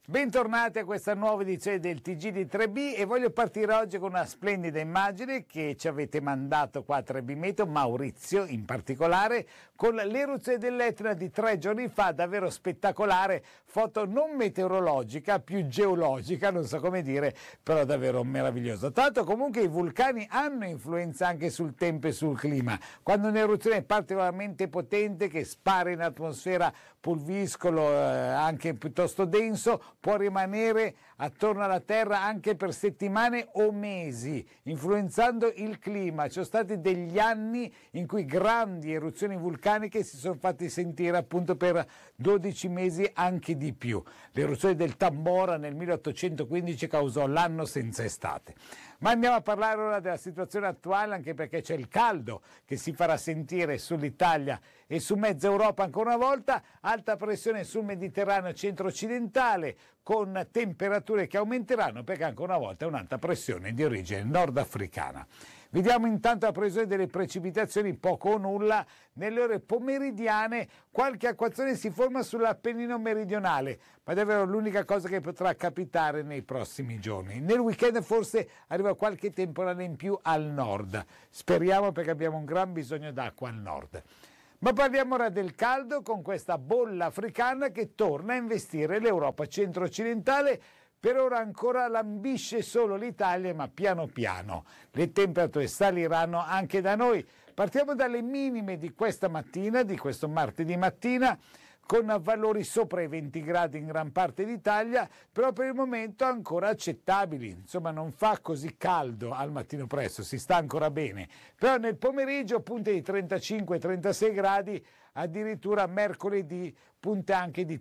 Bentornati a questa nuova edizione del TG di 3B e voglio partire oggi con una splendida immagine che ci avete mandato qua a 3B Meteo, Maurizio in particolare, con l'eruzione dell'Etna di 3 giorni fa, davvero spettacolare, foto non meteorologica, più geologica, non so come dire, però davvero meraviglioso. Tanto comunque i vulcani hanno influenza anche sul tempo e sul clima. Quando un'eruzione è particolarmente potente che spara in atmosfera pulviscolo anche piuttosto denso, può rimanere attorno alla Terra anche per settimane o mesi, influenzando il clima. Ci sono stati degli anni in cui grandi eruzioni vulcaniche si sono fatti sentire appunto per 12 mesi, anche di più. L'eruzione del Tambora nel 1815 causò l'anno senza estate. Ma andiamo a parlare ora della situazione attuale, anche perché c'è il caldo che si farà sentire sull'Italia e su mezza Europa ancora una volta, alta pressione sul Mediterraneo centro-occidentale con temperature che aumenteranno perché ancora una volta è un'alta pressione di origine nordafricana. Vediamo intanto la previsione delle precipitazioni, poco o nulla. Nelle ore pomeridiane qualche acquazzone si forma sull'Appennino meridionale, ma è davvero l'unica cosa che potrà capitare nei prossimi giorni. Nel weekend forse arriva qualche temporale in più al nord. Speriamo, perché abbiamo un gran bisogno d'acqua al nord. Ma parliamo ora del caldo con questa bolla africana che torna a investire l'Europa centro-occidentale. Per ora ancora lambisce solo l'Italia, ma piano piano le temperature saliranno anche da noi. Partiamo dalle minime di questa mattina, di questo martedì mattina, con valori sopra i 20 gradi in gran parte d'Italia, però per il momento ancora accettabili. Insomma, non fa così caldo al mattino presto, si sta ancora bene. Però nel pomeriggio punte di 35-36 gradi, addirittura mercoledì punte anche di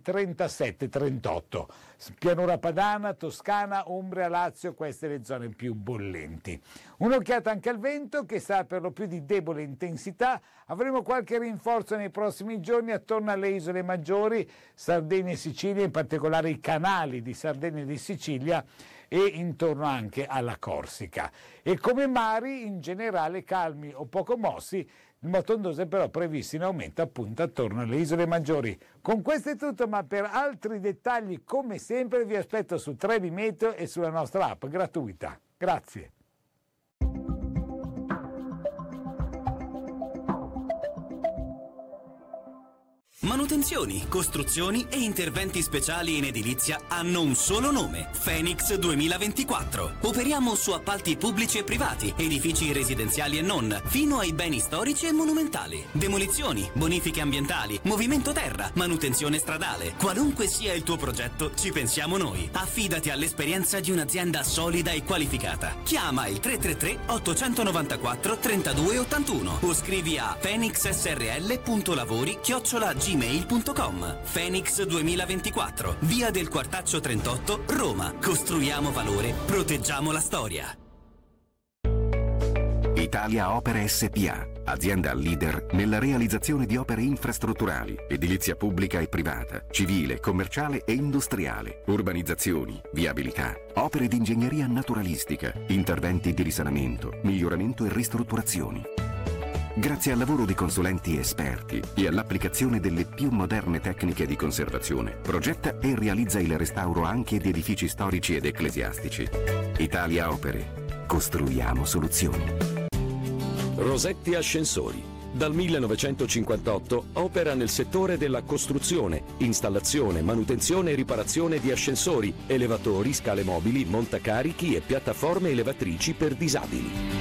37-38. Pianura padana, Toscana, Umbria, Lazio, queste le zone più bollenti. Un'occhiata anche al vento, che sarà per lo più di debole intensità. Avremo qualche rinforzo nei prossimi giorni attorno alle isole maggiori, Sardegna e Sicilia, in particolare i canali di Sardegna e di Sicilia, e intorno anche alla Corsica. E come mari in generale calmi o poco mossi, il motondoso è però previsto in aumento appunto attorno alle isole maggiori. Con questo è tutto, ma per altri dettagli come sempre vi aspetto su 3B Meteo e sulla nostra app gratuita. Grazie. Manutenzioni, costruzioni e interventi speciali in edilizia hanno un solo nome: Phoenix 2024. Operiamo su appalti pubblici e privati, edifici residenziali e non, fino ai beni storici e monumentali. Demolizioni, bonifiche ambientali, movimento terra, manutenzione stradale. Qualunque sia il tuo progetto, ci pensiamo noi. Affidati all'esperienza di un'azienda solida e qualificata. Chiama il 333 894 3281 o scrivi a phoenixsrl.lavori@gmail.com. Phoenix 2024, via del Quartaccio 38, Roma. Costruiamo valore, proteggiamo la storia. Italia Opere SpA, azienda leader nella realizzazione di opere infrastrutturali, edilizia pubblica e privata, civile, commerciale e industriale, urbanizzazioni, viabilità, opere di ingegneria naturalistica, interventi di risanamento, miglioramento e ristrutturazioni. Grazie al lavoro di consulenti esperti e all'applicazione delle più moderne tecniche di conservazione, progetta e realizza il restauro anche di edifici storici ed ecclesiastici. Italia Opere. Costruiamo soluzioni. Rosetti Ascensori. Dal 1958 opera nel settore della costruzione, installazione, manutenzione e riparazione di ascensori, elevatori, scale mobili, montacarichi e piattaforme elevatrici per disabili.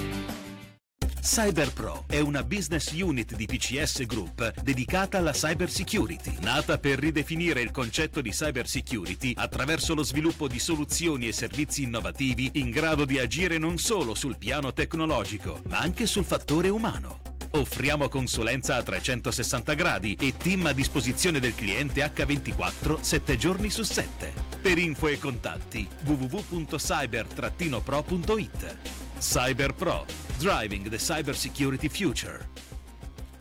CyberPro è una business unit di PCS Group dedicata alla cyber security, nata per ridefinire il concetto di cyber security attraverso lo sviluppo di soluzioni e servizi innovativi in grado di agire non solo sul piano tecnologico, ma anche sul fattore umano. Offriamo consulenza a 360 gradi e team a disposizione del cliente H24 7 giorni su 7. Per info e contatti www.cyber-pro.it. CyberPro, driving the cyber security future.